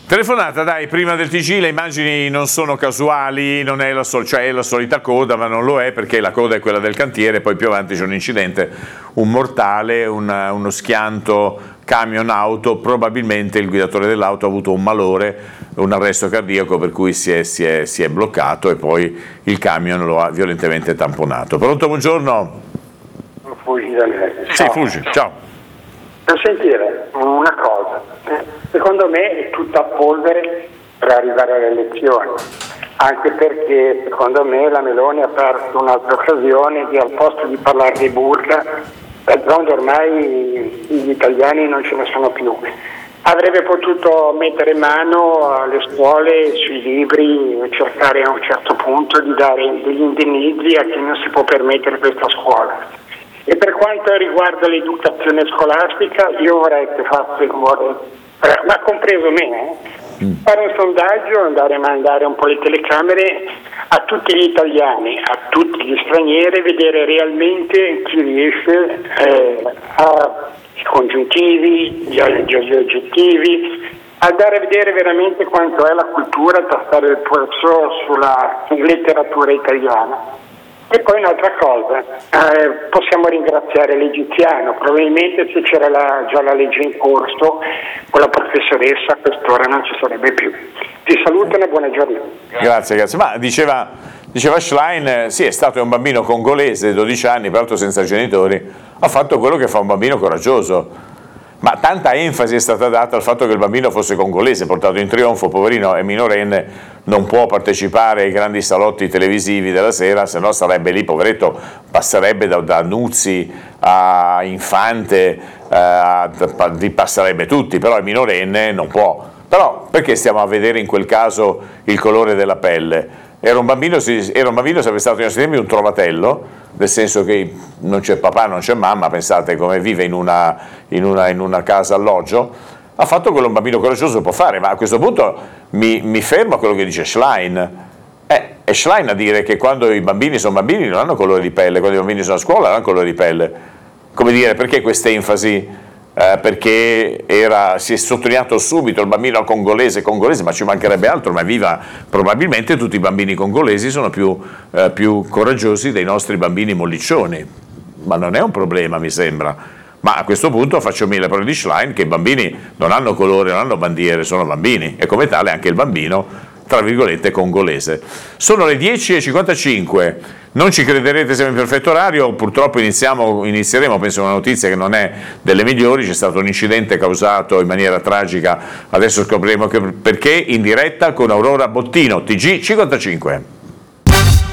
Telefonata, dai, prima del TG. Le immagini non sono casuali, non è cioè è la solita coda, ma non lo è, perché la coda è quella del cantiere. Poi più avanti c'è un incidente, un mortale, uno schianto camion-auto. Probabilmente il guidatore dell'auto ha avuto un malore, un arresto cardiaco, per cui si è bloccato e poi il camion lo ha violentemente tamponato. Pronto, buongiorno? Fuggi da me. Sì, Fuggi, ciao. Per sentire una cosa, secondo me è tutta polvere per arrivare alle elezioni, anche perché secondo me la Meloni ha perso un'altra occasione di, al posto di parlare di burla, d'altronde ormai gli italiani non ce ne sono più. Avrebbe potuto mettere mano alle scuole, sui libri, e cercare a un certo punto di dare degli indennizzi a chi non si può permettere questa scuola. E per quanto riguarda l'educazione scolastica, io vorrei che fosse, ma compreso me, fare un sondaggio, andare a mandare un po' le telecamere a tutti gli italiani, a tutti gli stranieri, vedere realmente chi riesce i congiuntivi, gli aggettivi, andare a vedere veramente quanto è la cultura, tastare il polso sulla letteratura italiana. E poi un'altra cosa, possiamo ringraziare l'egiziano, probabilmente se c'era già la legge in corso con la professoressa a quest'ora non ci sarebbe più. Ti saluto e buona giornata. Grazie. Ma diceva Schlein, sì, è stato un bambino congolese, 12 anni, peraltro senza genitori, ha fatto quello che fa un bambino coraggioso. Ma tanta enfasi è stata data al fatto che il bambino fosse congolese, portato in trionfo, poverino, è minorenne, non può partecipare ai grandi salotti televisivi della sera, se no sarebbe lì, poveretto, passerebbe da Nuzzi a Infante, passerebbe tutti, però è minorenne, non può. Però perché stiamo a vedere in quel caso il colore della pelle? Era un bambino, sarebbe stato in nostri tempi un trovatello, nel senso che non c'è papà, non c'è mamma, pensate come vive in una casa alloggio. Ha fatto quello un bambino coraggioso può fare, ma a questo punto mi fermo a quello che dice Schlein. È Schlein a dire che quando i bambini sono bambini non hanno colore di pelle, quando i bambini sono a scuola non hanno colore di pelle. Come dire, perché questa enfasi? Perché si è sottolineato subito il bambino congolese, ma ci mancherebbe altro, ma viva, probabilmente tutti i bambini congolesi sono più coraggiosi dei nostri bambini molliccioni, ma non è un problema, mi sembra. Ma a questo punto faccio mille parole di Schlein, che i bambini non hanno colore, non hanno bandiere, sono bambini, e come tale anche il bambino, tra virgolette, congolese. Sono le 10:55, non ci crederete, siamo in perfetto orario, purtroppo inizieremo, penso, una notizia che non è delle migliori. C'è stato un incidente causato in maniera tragica, adesso scopriremo perché, in diretta con Aurora Bottino, TG 55.